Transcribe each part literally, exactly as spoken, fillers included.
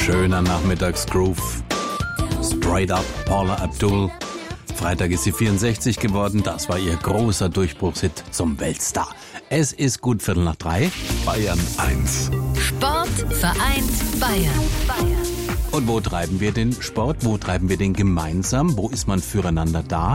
Schöner Nachmittagsgroove. Straight Up, Paula Abdul. Freitag ist sie vierundsechzig geworden. Das war ihr großer Durchbruchshit zum Weltstar. Es ist gut Viertel nach drei. Bayern eins. Sport vereint Bayern. Und wo treiben wir den Sport? Wo treiben wir den gemeinsam? Wo ist man füreinander da?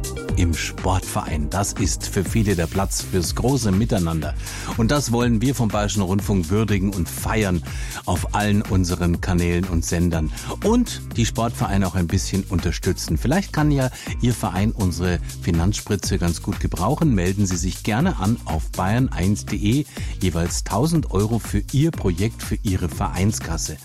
Im Sportverein. Das ist für viele der Platz fürs große Miteinander. Und das wollen wir vom Bayerischen Rundfunk würdigen und feiern auf allen unseren Kanälen und Sendern. Und die Sportvereine auch ein bisschen unterstützen. Vielleicht kann ja Ihr Verein unsere Finanzspritze ganz gut gebrauchen. Melden Sie sich gerne an auf bayern eins punkt de. Jeweils tausend Euro für Ihr Projekt, für Ihre Vereinskasse.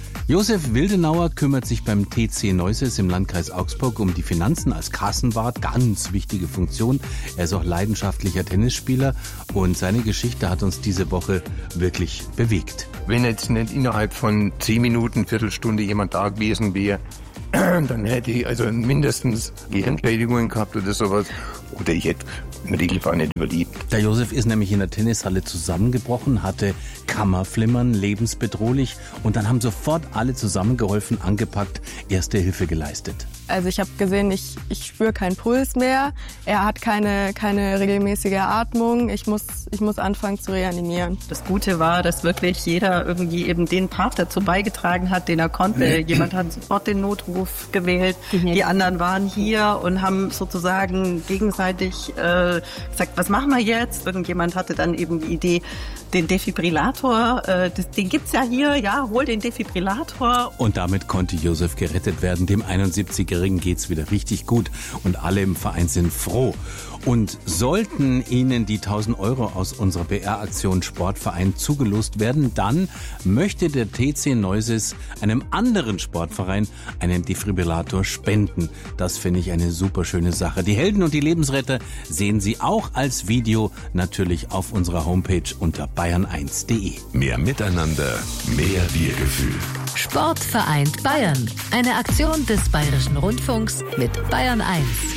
Josef Wildenauer kümmert sich beim T C Neuses im Landkreis Augsburg um die Finanzen als Kassenwart. Ganz wichtige Funktion. Er ist auch leidenschaftlicher Tennisspieler und seine Geschichte hat uns diese Woche wirklich bewegt. Wenn jetzt nicht innerhalb von zehn Minuten, Viertelstunde jemand da gewesen wäre, dann hätte ich also mindestens Gehirnschädigungen gehabt oder sowas. Oder ich hätte im Regelfall nicht überlebt. Der Josef ist nämlich in der Tennishalle zusammengebrochen, hatte Kammerflimmern, lebensbedrohlich. Und dann haben sofort alle zusammengeholfen, angepackt, erste Hilfe geleistet. Also ich habe gesehen, ich, ich spüre keinen Puls mehr. Er hat keine, keine regelmäßige Atmung. Ich muss, ich muss anfangen zu reanimieren. Das Gute war, dass wirklich jeder irgendwie eben den Part dazu beigetragen hat, den er konnte. Jemand hat sofort den Notruf gewählt. Mhm. Die anderen waren hier und haben sozusagen gegenseitig äh, gesagt, was machen wir jetzt? Irgendjemand hatte dann eben die Idee, den Defibrillator, äh, das, den gibt's ja hier, ja, hol den Defibrillator. Und damit konnte Josef gerettet werden. Dem einundsiebzigjährigen geht's wieder richtig gut und alle im Verein sind froh. Und sollten Ihnen die tausend Euro aus unserer B R-Aktion Sportverein zugelost werden, dann möchte der T C Neuses einem anderen Sportverein einen Defibrillator spenden. Das finde ich eine super schöne Sache. Die Helden und die Lebensretter sehen Sie auch als Video natürlich auf unserer Homepage unter bayern eins punkt de. Mehr Miteinander, mehr Wir-Gefühl. Sport vereint Bayern. Eine Aktion des Bayerischen Rundfunks mit Bayern eins.